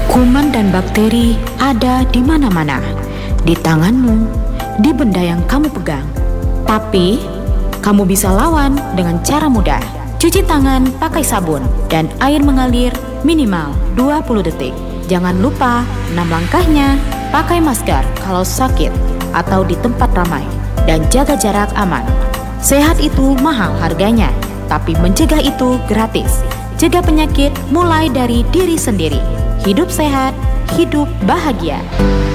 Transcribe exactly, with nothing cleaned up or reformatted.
Kuman dan bakteri ada di mana-mana, di tanganmu, di benda yang kamu pegang. Tapi, kamu bisa lawan dengan cara mudah. Cuci tangan pakai sabun dan air mengalir minimal dua puluh detik. Jangan lupa enam langkahnya, pakai masker kalau sakit atau di tempat ramai, dan jaga jarak aman. Sehat itu mahal harganya, tapi mencegah itu gratis. Cegah penyakit mulai dari diri sendiri. Hidup sehat, hidup bahagia.